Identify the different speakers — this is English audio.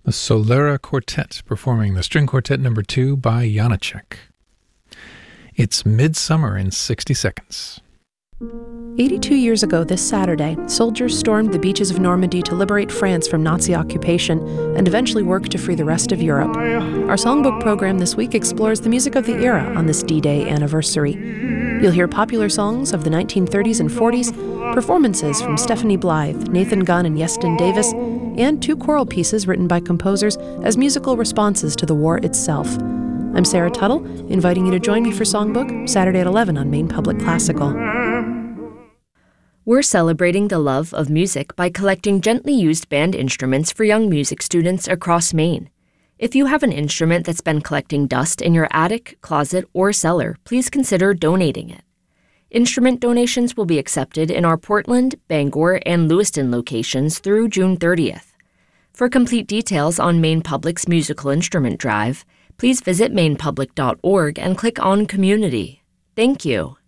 Speaker 1: the Solera Quartet performing the String Quartet No. 2 by Janacek. It's Midsummer in 60 Seconds.
Speaker 2: 82 years ago this Saturday, soldiers stormed the beaches of Normandy to liberate France from Nazi occupation and eventually work to free the rest of Europe. Our songbook program this week explores the music of the era on this D-Day anniversary. You'll hear popular songs of the 1930s and 40s, performances from Stephanie Blythe, Nathan Gunn, and Yeston Davis, and 2 choral pieces written by composers as musical responses to the war itself. I'm Sarah Tuttle, inviting you to join me for Songbook, Saturday at 11 on Maine Public Classical.
Speaker 3: We're celebrating the love of music by collecting gently used band instruments for young music students across Maine. If you have an instrument that's been collecting dust in your attic, closet, or cellar, please consider donating it. Instrument donations will be accepted in our Portland, Bangor, and Lewiston locations through June 30th. For complete details on Maine Public's musical instrument drive, please visit mainepublic.org and click on Community. Thank you.